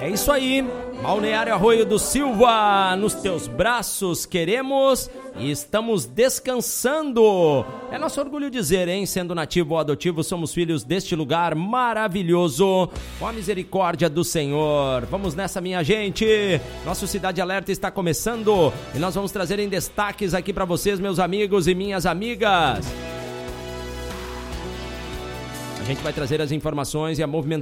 É isso aí, Balneário Arroio do Silva, nos teus braços queremos e estamos descansando. É nosso orgulho dizer, hein, sendo nativo ou adotivo, somos filhos deste lugar maravilhoso, com a misericórdia do Senhor. Vamos nessa, minha gente, nosso Cidade Alerta está começando e nós vamos trazer em destaques aqui para vocês, meus amigos e minhas amigas. A gente vai trazer as informações e a movimentação